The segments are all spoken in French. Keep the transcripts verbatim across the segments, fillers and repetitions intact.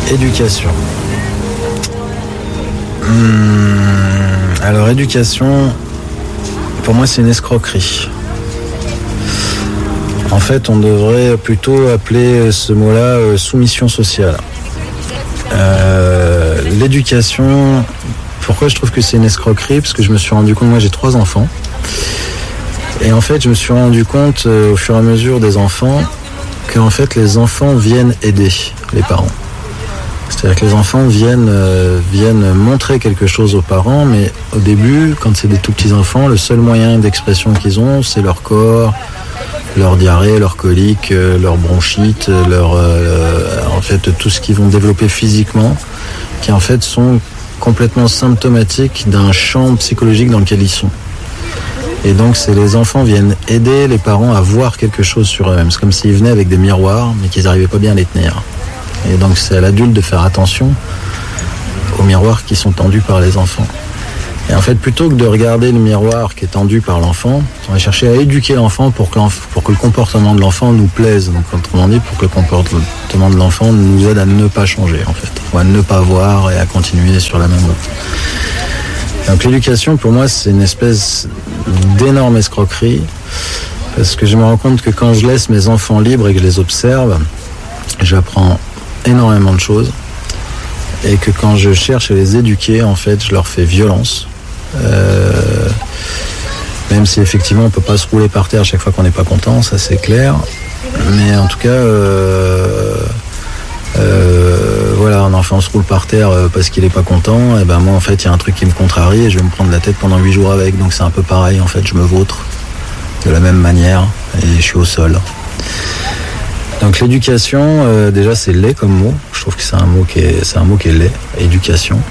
Éducation. Hum, alors, éducation, pour moi, c'est une escroquerie. En fait, on devrait plutôt appeler ce mot-là euh, soumission sociale. Euh, l'éducation, pourquoi je trouve que c'est une escroquerie? Parce que je me suis rendu compte, moi j'ai trois enfants, et en fait je me suis rendu compte euh, au fur et à mesure des enfants, qu'en fait les enfants viennent aider les parents. C'est-à-dire que les enfants viennent, euh, viennent montrer quelque chose aux parents, mais au début, quand c'est des tout petits enfants, le seul moyen d'expression qu'ils ont, c'est leur corps, leur diarrhée, leur colique, leur bronchite, leur, euh, en fait tout ce qu'ils vont développer physiquement, qui en fait sont complètement symptomatiques d'un champ psychologique dans lequel ils sont. Et donc c'est les enfants viennent aider les parents à voir quelque chose sur eux-mêmes. C'est comme s'ils venaient avec des miroirs, mais qu'ils n'arrivaient pas bien à les tenir. Et donc c'est à l'adulte de faire attention aux miroirs qui sont tendus par les enfants. Et en fait, plutôt que de regarder le miroir qui est tendu par l'enfant, on va chercher à éduquer l'enfant pour que, pour que le comportement de l'enfant nous plaise. Donc, autrement dit, pour que le comportement de l'enfant nous aide à ne pas changer, en fait. Ou à ne pas voir et à continuer sur la même route. Donc, l'éducation, pour moi, c'est une espèce d'énorme escroquerie. Parce que je me rends compte que quand je laisse mes enfants libres et que je les observe, j'apprends énormément de choses. Et que quand je cherche à les éduquer, en fait, je leur fais violence. Euh, même si effectivement on peut pas se rouler par terre à chaque fois qu'on n'est pas content, ça c'est clair. Mais en tout cas, euh, euh, voilà, un enfant se roule par terre parce qu'il est pas content. Et ben moi en fait il y a un truc qui me contrarie et je vais me prendre la tête pendant huit jours avec. Donc c'est un peu pareil en fait, je me vautre de la même manière et je suis au sol. Donc l'éducation, euh, déjà c'est laid comme mot. Je trouve que c'est un mot qui est, c'est un mot qui est laid, éducation.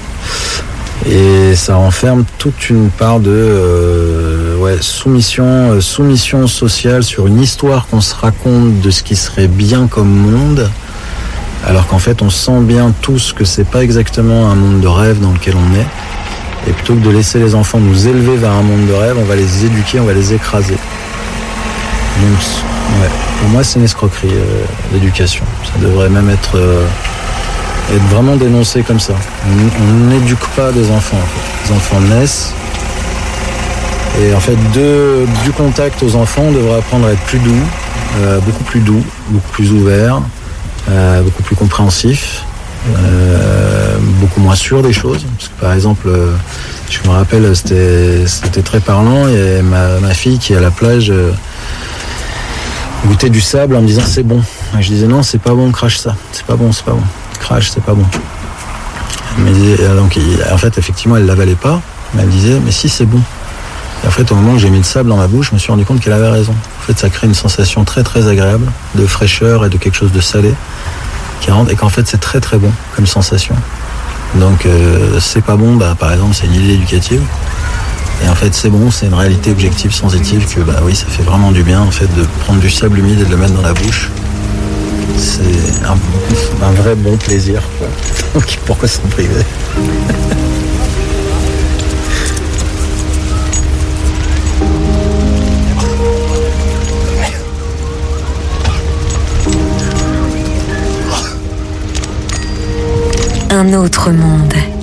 Et ça renferme toute une part de euh, ouais, soumission, euh, soumission sociale sur une histoire qu'on se raconte de ce qui serait bien comme monde, alors qu'en fait on sent bien tous que c'est pas exactement un monde de rêve dans lequel on est. Et plutôt que de laisser les enfants nous élever vers un monde de rêve, on va les éduquer, on va les écraser. Donc, ouais, pour moi c'est une escroquerie, euh, l'éducation. Ça devrait même être... Euh, être vraiment dénoncé comme ça. On n'éduque pas des enfants. En fait. Les enfants naissent. Et en fait, de, du contact aux enfants, on devrait apprendre à être plus doux, euh, beaucoup plus doux, beaucoup plus ouvert, euh, beaucoup plus compréhensif, euh, beaucoup moins sûr des choses. Parce que par exemple, euh, je me rappelle, c'était, c'était très parlant. Et ma, ma fille qui est à la plage euh, goûtait du sable en me disant c'est bon. Et je disais non, c'est pas bon, crache ça. C'est pas bon, c'est pas bon. Crash, c'est pas bon. Mais donc, en fait, effectivement, elle l'avalait pas. Mais elle disait, mais si, c'est bon. Et en fait, au moment où j'ai mis le sable dans ma bouche, je me suis rendu compte qu'elle avait raison. En fait, ça crée une sensation très, très agréable de fraîcheur et de quelque chose de salé qui rentre, et qu'en fait, c'est très, très bon comme sensation. Donc, euh, c'est pas bon, bah, par exemple, c'est une idée éducative. Et en fait, c'est bon, c'est une réalité objective, sensitive, que, bah oui, ça fait vraiment du bien, en fait, de prendre du sable humide et de le mettre dans la bouche. C'est un, un vrai bon plaisir, quoi. Donc pourquoi s'en priver? Un autre monde.